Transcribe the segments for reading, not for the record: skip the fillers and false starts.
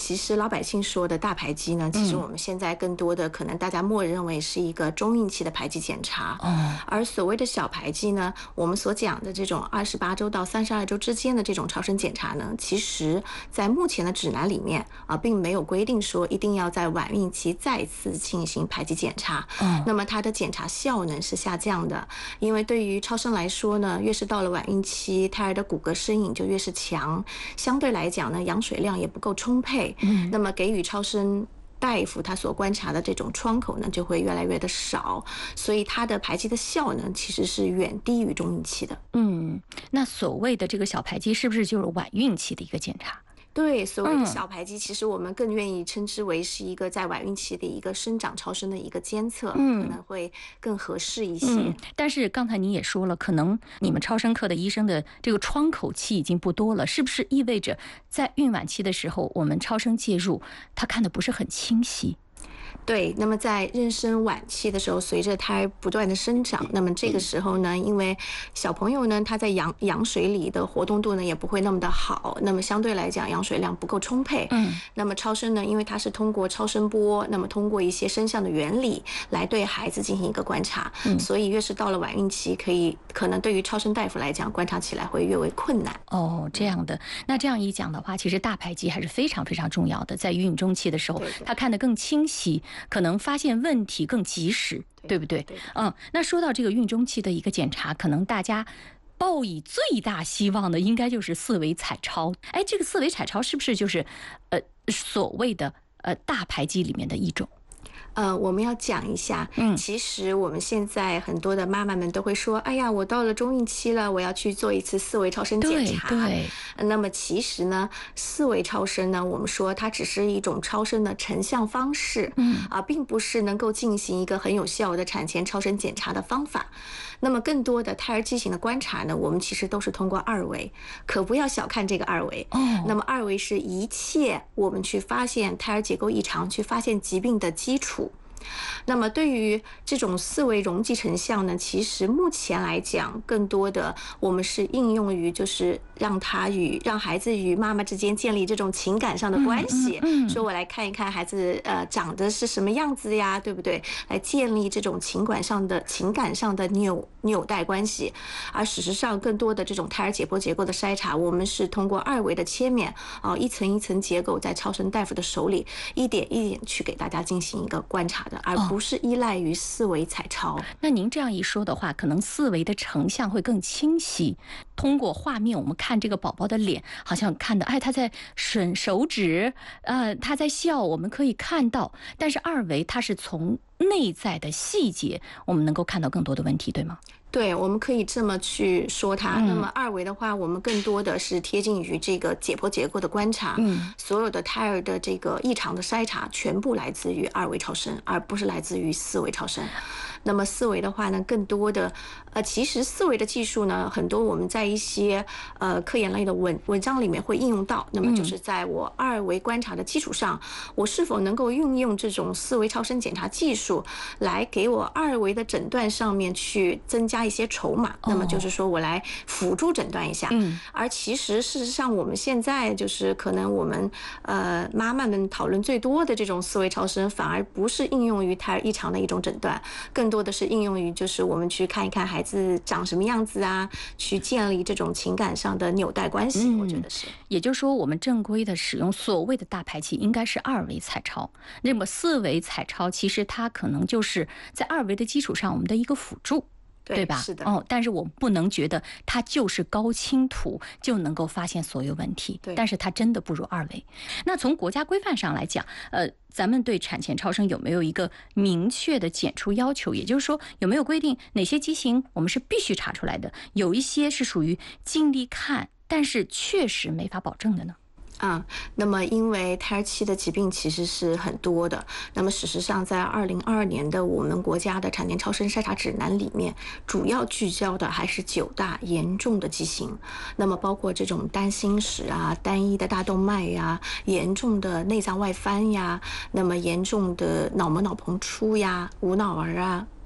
其实老百姓说的大排畸呢，其实我们现在更多的可能大家默认为是一个中孕期的排畸检查。而所谓的小排畸呢，我们所讲的这种28周到32周之间的这种超声检查呢，其实在目前的指南里面并没有规定说一定要在晚孕期再次进行排畸检查。那么它的检查效能是下降的，因为对于超声来说呢，越是到了晚孕期，胎儿的骨骼身影就越是强，相对来讲呢，羊水量也不够充沛。那么给予超声大夫他所观察的这种窗口呢，就会越来越的少，所以它的排畸的效能其实是远低于中孕期的。 那所谓的这个小排畸是不是就是晚孕期的一个检查？ 对，所谓的小排畸，其实我们更愿意称之为是一个在晚孕期的一个生长超声的一个监测，可能会更合适一些。 但是刚才你也说了，可能你们超声科的医生的这个窗口期已经不多了，是不是意味着在孕晚期的时候，我们超声介入，他看的不是很清晰？ 对，那么在妊娠晚期的时候，随着胎儿不断的生长，那么这个时候呢，因为小朋友呢，他在羊水里的活动度呢也不会那么的好，那么相对来讲羊水量不够充沛。那么超声呢，因为它是通过超声波，那么通过一些声像的原理来对孩子进行一个观察，所以越是到了晚孕期，可能对于超声大夫来讲，观察起来会越为困难。 这样的。那这样一讲的话，其实大排畸还是非常非常重要的，在孕中期的时候，他看得更清晰，可能发现问题更及时，对不对？那说到这个孕中期的一个检查，可能大家抱以最大希望的应该就是四维彩超。这个四维彩超是不是就是所谓的大排畸里面的一种？ 我们要讲一下，其实我们现在很多的妈妈们都会说，哎呀，我到了中孕期了，我要去做一次四维超声检查。那么其实呢，四维超声呢，我们说它只是一种超声的成像方式，并不是能够进行一个很有效的产前超声检查的方法。那么更多的胎儿畸形的观察呢，我们其实都是通过二维，可不要小看这个二维。那么二维是一切我们去发现胎儿结构异常、去发现疾病的基础。那么对于这种四维容积成像呢，其实目前来讲，更多的我们是应用于就是让孩子与妈妈之间建立这种情感上的关系，说我来看一看孩子长得是什么样子呀，对不对？来建立这种情感上的纽带关系。而事实上，更多的这种胎儿解剖结构的筛查，我们是通过二维的切面一层一层结构在超声大夫的手里一点一点去给大家进行一个观察的，而不是依赖于四维彩超。 那您这样一说的话，可能四维的成像会更清晰。通过画面，我们看这个宝宝的脸，好像看的，他在吮手指，他在笑，我们可以看到。但是二维它是从内在的细节，我们能够看到更多的问题，对吗？ 对，我们可以这么去说它。那么二维的话，我们更多的是贴近于这个解剖结构的观察。所有的胎儿的这个异常的筛查，全部来自于二维超声，而不是来自于四维超声。那么四维的话呢，更多的其实四维的技术呢，很多我们在一些科研类的文章里面会应用到。那么就是在我二维观察的基础上，我是否能够运用这种四维超声检查技术，来给我二维的诊断上面去增加一些筹码。那么就是说我来辅助诊断一下。而其实事实上，我们现在就是可能我们妈妈们讨论最多的这种四维超声，反而不是应用于胎儿异常的一种诊断，更多的是应用于就是我们去看一看孩子长什么样子啊，去建立这种情感上的纽带关系。我觉得是。 也就是说，我们正规的使用所谓的大排畸应该是二维彩超，那么四维彩超其实它可能就是在二维的基础上我们的一个辅助。对吧？ 是的。 但是我们不能觉得它就是高清图就能够发现所有问题。但是它真的不如二维。那从国家规范上来讲，咱们对产前超声有没有一个明确的检出要求？也就是说，有没有规定哪些畸形我们是必须查出来的？有一些是属于尽力看，但是确实没法保证的呢？ 那么因为胎儿期的疾病其实是很多的，那么事实上在2022年的我们国家的产前超声筛查指南里面，主要聚焦的还是9大严重的畸形，那么包括这种单心室啊、单一的大动脉呀、严重的内脏外翻呀，那么严重的脑膜脑膨出呀、无脑儿啊、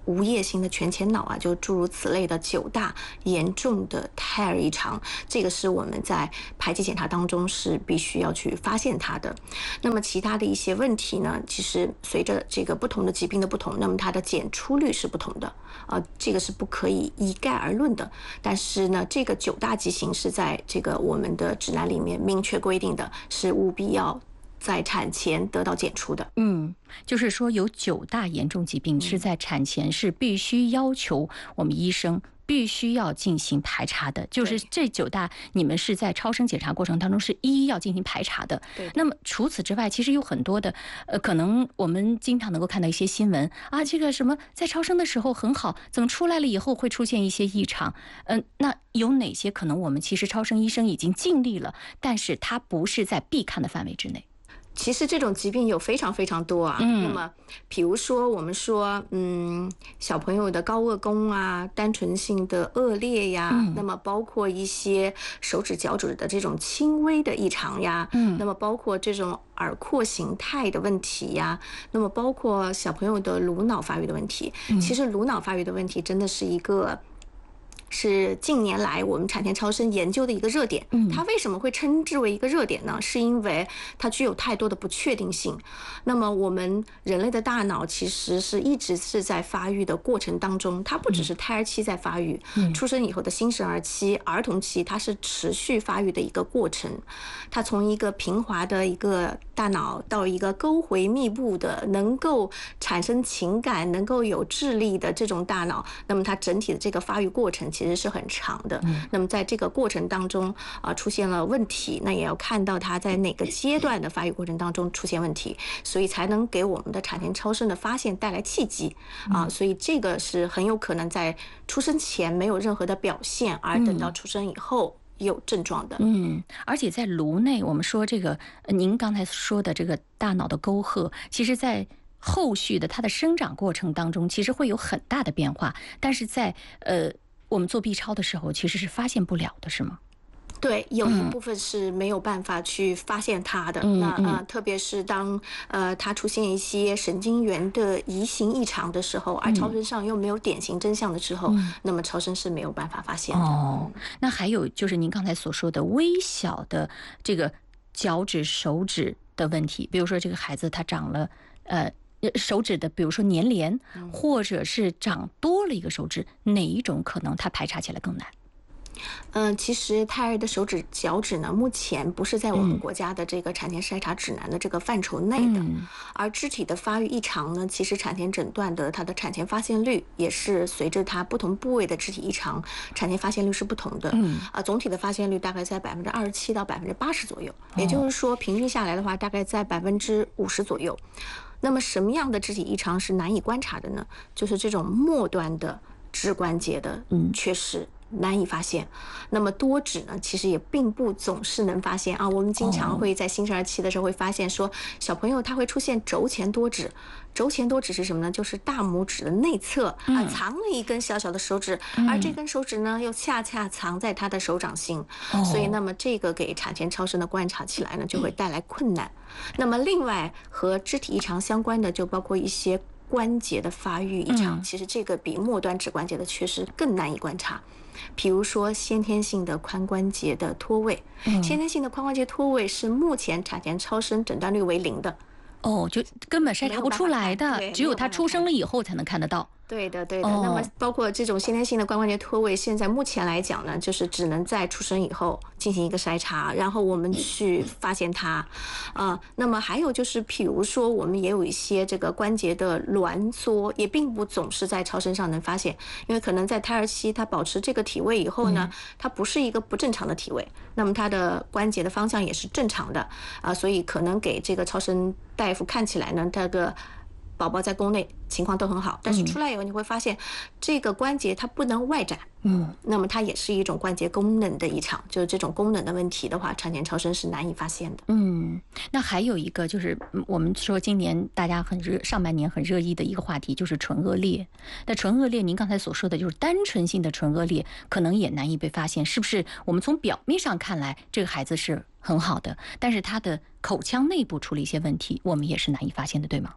无叶性的全前脑啊，就诸如此类的9大严重的胎儿异常，这个是我们在排畸检查当中是必须要去发现它的。那么其他的一些问题呢，其实随着这个不同的疾病的不同，那么它的检出率是不同的这个是不可以一概而论的。但是呢，这个9大畸形是在这个我们的指南里面明确规定的，是务必要在产前得到检出的。 就是说有9大严重疾病是在产前是必须要求我们医生必须要进行排查的，就是这9大你们是在超声检查过程当中是一一要进行排查的。那么除此之外，其实有很多的可能我们经常能够看到一些新闻啊，这个什么在超声的时候很好，怎么出来了以后会出现一些异常？那有哪些可能我们其实超声医生已经尽力了，但是它不是在必看的范围之内？ 其实这种疾病有非常非常多啊。那么比如说我们说小朋友的高颚弓啊，单纯性的腭裂呀，那么包括一些手指脚趾的这种轻微的异常呀，那么包括这种耳廓形态的问题呀，那么包括小朋友的颅脑发育的问题。其实颅脑发育的问题真的是一个是近年来我们产前超声研究的一个热点。它为什么会称之为一个热点呢？是因为它具有太多的不确定性。那么我们人类的大脑其实是一直是在发育的过程当中，它不只是胎儿期在发育，出生以后的新生儿期、儿童期，它是持续发育的一个过程。它从一个平滑的一个大脑到一个沟回密布的能够产生情感、能够有智力的这种大脑，那么它整体的这个发育过程其实是很长的。那么在这个过程当中出现了问题，那也要看到它在哪个阶段的发育过程当中出现问题，所以才能给我们的产前超声的发现带来契机所以这个是很有可能在出生前没有任何的表现，而等到出生以后有症状的。 而且在颅内，我们说这个您刚才说的这个大脑的沟壑，其实在后续的它的生长过程当中，其实会有很大的变化，但是在我们做 B 超的时候，其实是发现不了的，是吗？ 对，有一部分是没有办法去发现它的。那特别是当它出现一些神经元的移行异常的时候，而超声上又没有典型真相的时候，那么超声是没有办法发现的。 那还有就是您刚才所说的微小的这个脚趾、手指的问题，比如说这个孩子他长了手指的，比如说粘连，或者是长多了一个手指，哪一种可能它排查起来更难？ 其实胎儿的手指、脚趾呢，目前不是在我们国家的这个产前筛查指南的这个范畴内的。而肢体的发育异常呢，其实产前诊断的它的产前发现率也是随着它不同部位的肢体异常，产前发现率是不同的。总体的发现率大概在27%到80%左右，也就是说平均下来的话，大概在50%左右。那么什么样的肢体异常是难以观察的呢？就是这种末端的肢关节的缺失。难以发现。那么多指呢，其实也并不总是能发现我们经常会在新生儿期的时候会发现说，小朋友他会出现轴前多指。轴前多指是什么呢？就是大拇指的内侧藏了一根小小的手指，而这根手指呢又恰恰藏在他的手掌心，所以那么这个给产前超声的观察起来呢就会带来困难。那么另外和肢体异常相关的就包括一些关节的发育异常，其实这个比末端指关节的缺失更难以观察。比如说先天性的髋关节的脱位，先天性的髋关节脱位是目前产前超声诊断率为0的。 就根本筛查不出来的，只有他出生了以后才能看得到。 对的。那么包括这种先天性的髋关节脱位，现在目前来讲呢，就是只能在出生以后进行一个筛查，然后我们去发现它。那么还有就是，譬如说我们也有一些这个关节的挛缩，也并不总是在超声上能发现，因为可能在胎儿期它保持这个体位以后呢，它不是一个不正常的体位，那么它的关节的方向也是正常的所以可能给这个超声大夫看起来呢，这个宝宝在宫内情况都很好，但是出来以后你会发现这个关节它不能外展，那么它也是一种关节功能的异常，就是这种功能的问题的话，产前超声是难以发现的。 那还有一个就是我们说今年大家上半年很热议的一个话题就是唇腭裂。那唇腭裂您刚才所说的就是单纯性的唇腭裂可能也难以被发现，是不是我们从表面上看来这个孩子是很好的，但是他的口腔内部出了一些问题，我们也是难以发现的，对吗？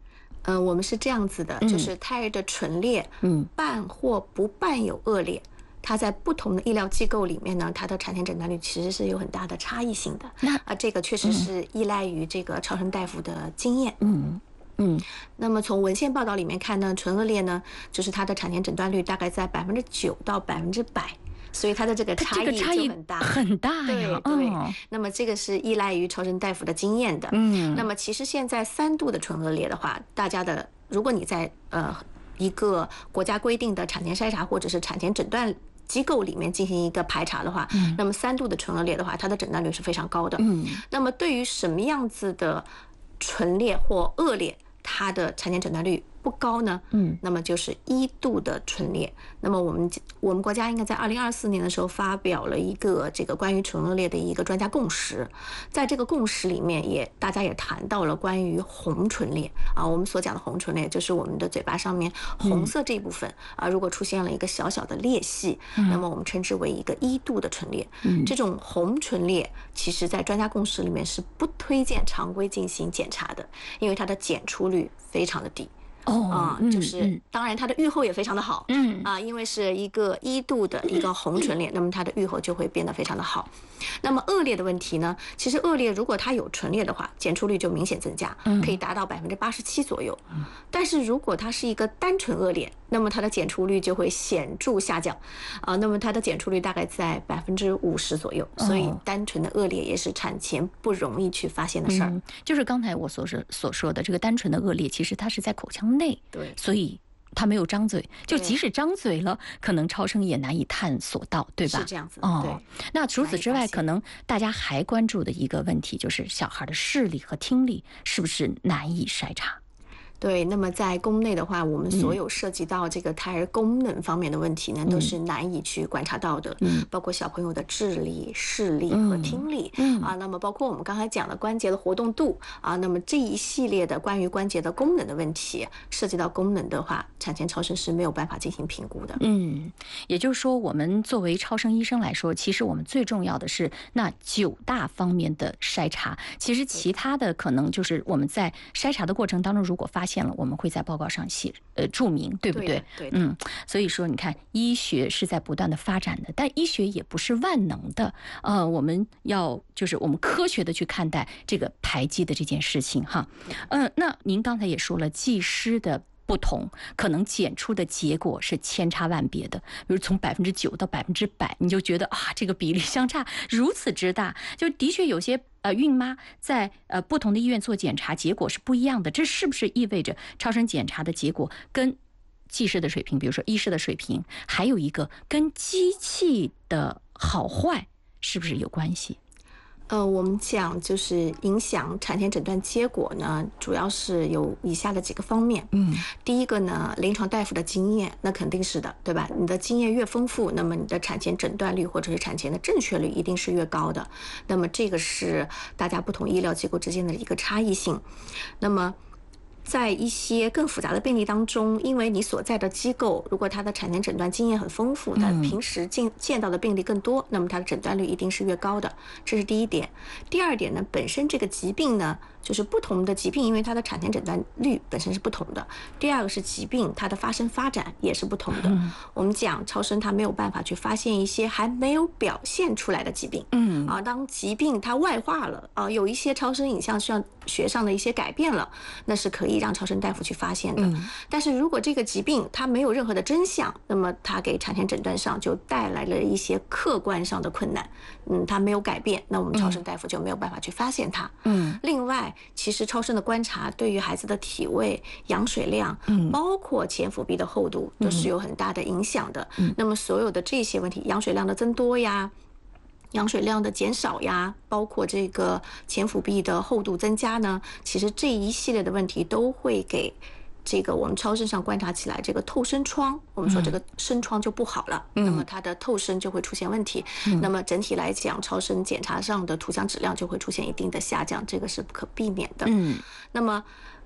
我们是这样子的，就是胎儿的唇裂，伴或不伴有恶劣，它在不同的医疗机构里面呢，它的产前诊断率其实是有很大的差异性的。这个确实是依赖于这个超声大夫的经验。那么从文献报道里面看呢，唇腭裂呢，就是它的产前诊断率大概在9%到100%。所以它的这个差异就很大， 很大呀。 对，那么这个是依赖于超声大夫的经验的。那么其实现在3度的唇腭裂的话，大家的，如果你在一个国家规定的产前筛查或者是产前诊断机构里面进行一个排查的话，那么3度的唇腭裂的话，它的诊断率是非常高的。那么对于什么样子的唇裂或腭裂，它的产前诊断率不高呢？那么就是1度的唇裂。那么我们国家应该在2024年的时候发表了一个这个关于唇腭裂的一个专家共识，在这个共识里面大家也谈到了关于红唇裂啊，我们所讲的红唇裂就是我们的嘴巴上面红色这部分啊，如果出现了一个小小的裂隙，那么我们称之为一个1度的唇裂。这种红唇裂其实在专家共识里面是不推荐常规进行检查的，因为它的检出率非常的低。就是当然它的预后也非常的好，因为是一个1度的一个红唇裂，那么它的预后就会变得非常的好。那么恶劣的问题呢，其实恶劣如果它有唇裂的话，检出率就明显增加，可以达到87%左右。但是如果它是一个单纯恶劣，那么它的检出率就会显著下降，那么它的检出率大概在50%左右。所以单纯的恶劣也是产前不容易去发现的事儿。 就是刚才我所说的这个单纯的恶劣，其实它是在口腔内， 对， 所以他没有张嘴，就即使张嘴了，可能超声也难以探索到，对吧？ 是这样子。 对。那除此之外，可能大家还关注的一个问题就是小孩的视力和听力是不是难以筛查？ 对，那么在宫内的话，我们所有涉及到这个胎儿功能方面的问题呢，都是难以去观察到的，包括小朋友的智力、视力和听力，那么包括我们刚才讲的关节的活动度那么这一系列的关于关节的功能的问题，涉及到功能的话，产前超声是没有办法进行评估的。 也就是说，我们作为超声医生来说，其实我们最重要的是那9大方面的筛查，其实其他的可能就是我们在筛查的过程当中，如果发现了，我们会在报告上注明，对不对？ 对。 所以说你看，医学是在不断的发展的，但医学也不是万能的。我们要就是我们科学的去看待这个排畸的这件事情哈。那您刚才也说了，技师的不同，可能检出的结果是千差万别的。比如从9%到100%，你就觉得这个比例相差如此之大，就的确有些孕妈在不同的医院做检查，结果是不一样的。这是不是意味着超声检查的结果跟技师的水平，比如说医师的水平，还有一个跟机器的好坏是不是有关系？ 我们讲就是影响产前诊断结果呢，主要是有以下的几个方面。第一个呢，临床大夫的经验，那肯定是的，对吧？你的经验越丰富，那么你的产前诊断率或者是产前的正确率一定是越高的。那么这个是大家不同医疗机构之间的一个差异性。那么在一些更复杂的病例当中，因为你所在的机构如果它的产前诊断经验很丰富，它平时见到的病例更多，那么它的诊断率一定是越高的，这是第一点。第二点呢，本身这个疾病呢，就是不同的疾病，因为它的产前诊断率本身是不同的。第二个是疾病它的发展也是不同的。我们讲超声它没有办法去发现一些还没有表现出来的疾病。当疾病它外化了有一些超声影像学上的一些改变了，那是可以让超声大夫去发现的。但是如果这个疾病它没有任何的真相，那么它给产前诊断上就带来了一些客观上的困难。它没有改变，那我们超声大夫就没有办法去发现它。另外，其实超声的观察对于孩子的体位、羊水量，包括前腹壁的厚度，都是有很大的影响的。那么所有的这些问题，羊水量的增多呀，羊水量的减少呀，包括这个前腹壁的厚度增加呢，其实这一系列的问题都会给这个我们超声上观察起来这个透声窗，我们说这个声窗就不好了，那么它的透声就会出现问题。那么整体来讲，超声检查上的图像质量就会出现一定的下降，这个是不可避免的。那么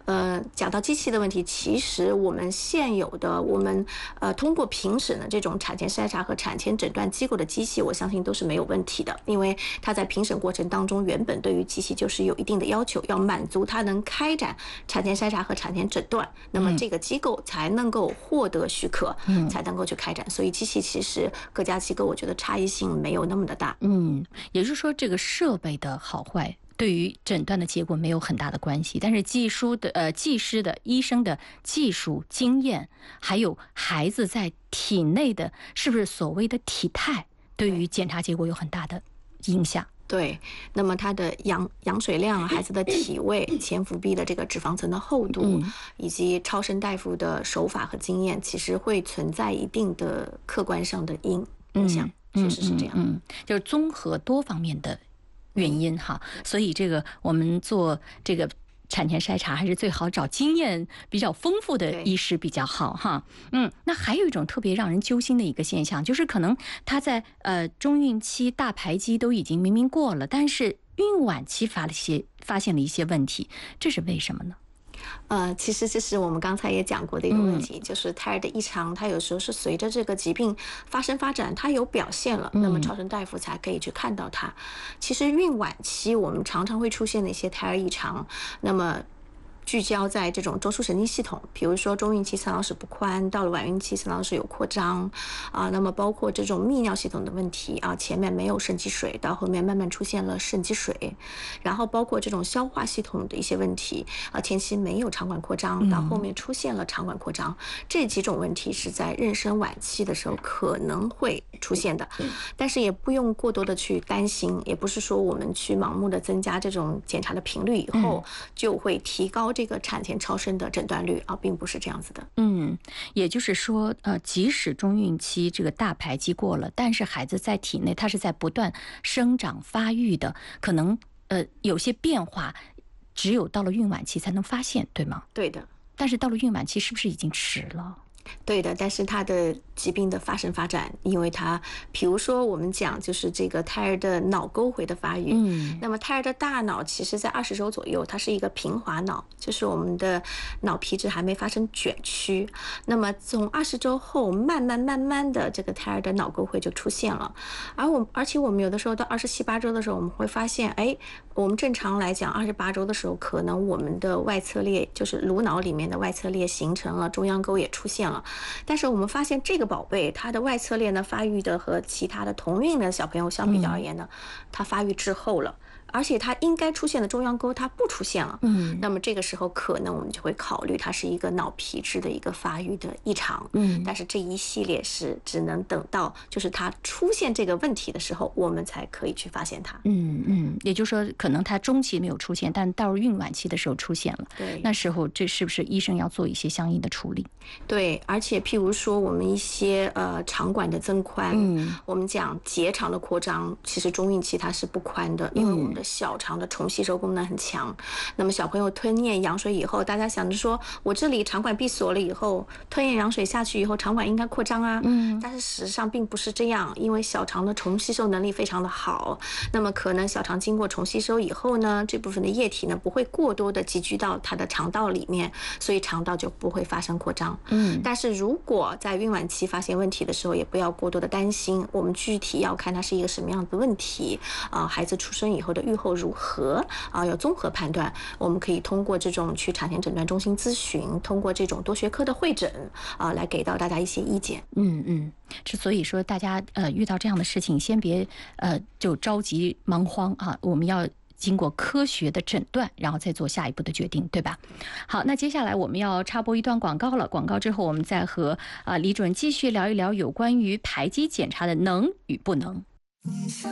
讲到机器的问题，其实我们现有的通过评审的这种产前筛查和产前诊断机构的机器，我相信都是没有问题的，因为它在评审过程当中原本对于机器就是有一定的要求，要满足它能开展产前筛查和产前诊断，那么这个机构才能够获得许可，才能够去开展。所以机器其实各家机构我觉得差异性没有那么的大。 也就是说这个设备的好坏对于诊断的结果没有很大的关系，但是技师的医生的技术经验，还有孩子在体内的是不是所谓的体态，对于检查结果有很大的影响。 对，那么它的羊水量、孩子的体位、前腹壁的这个脂肪层的厚度，以及超声大夫的手法和经验，其实会存在一定的客观上的影响，确实是这样。 就是综合多方面的原因哈，所以这个我们做这个产前筛查还是最好找经验比较丰富的医师比较好哈。那还有一种特别让人揪心的一个现象，就是可能他在中孕期大排畸都已经明明过了，但是孕晚期发现了一些问题，这是为什么呢？ 其实这是我们刚才也讲过的一个问题，就是胎儿的异常，它有时候是随着这个疾病发展，它有表现了，那么超声大夫才可以去看到它。其实孕晚期我们常常会出现的一些胎儿异常，那么聚焦在这种中枢神经系统，比如说中孕期侧脑室不宽，到了晚孕期侧脑室有扩张那么包括这种泌尿系统的问题前面没有肾积水，到后面慢慢出现了肾积水，然后包括这种消化系统的一些问题前期没有肠管扩张，到后面出现了肠管扩张，这几种问题是在妊娠晚期的时候可能会出现的，但是也不用过多的去担心，也不是说我们去盲目的增加这种检查的频率以后就会提高这个产前超声的诊断率并不是这样子的。 也就是说即使中孕期这个大排畸过了，但是孩子在体内他是在不断生长发育的，可能有些变化只有到了孕晚期才能发现，对吗？ 对的。 但是到了孕晚期是不是已经迟了？ 对的，但是它的疾病的发展，因为它比如说我们讲就是这个胎儿的脑沟回的发育，那么胎儿的大脑其实在20周左右，它是一个平滑脑，就是我们的脑皮质还没发生卷曲，那么从20周后慢慢的这个胎儿的脑沟回就出现了，而且我们有的时候到27、8周的时候，我们会发现我们正常来讲28周的时候，可能我们的外侧裂就是颅脑里面的外侧裂形成了，中央沟也出现了，但是我们发现这个宝贝它的外侧裂呢发育的和其他的同孕的小朋友相比较而言呢，它发育滞后了，而且它应该出现的中央沟它不出现了，那么这个时候可能我们就会考虑它是一个脑皮质的一个发育的异常，但是这一系列是只能等到就是它出现这个问题的时候，我们才可以去发现它。 也就是说可能它中期没有出现，但到了孕晚期的时候出现了， 对， 那时候这是不是医生要做一些相应的处理？ 对，而且譬如说我们一些肠管的增宽，我们讲结肠的扩张，其实中孕期它是不宽的，因为我们的小肠的重吸收功能很强，那么小朋友吞咽羊水以后，大家想着说我这里肠管闭锁了以后，吞咽羊水下去以后肠管应该扩张但是事实上并不是这样，因为小肠的重吸收能力非常的好，那么可能小肠经过重吸收以后呢，这部分的液体呢不会过多的集聚到它的肠道里面，所以肠道就不会发生扩张。但是如果在孕晚期发现问题的时候，也不要过多的担心，我们具体要看它是一个什么样的问题孩子出生以后的预后如何要综合判断，我们可以通过这种去产前诊断中心咨询，通过这种多学科的会诊来给到大家一些意见。 所以说大家遇到这样的事情先别就着急忙慌我们要经过科学的诊断，然后再做下一步的决定，对吧？好，那接下来我们要插播一段广告了，广告之后我们再和李主任继续聊一聊有关于排畸检查的能与不能。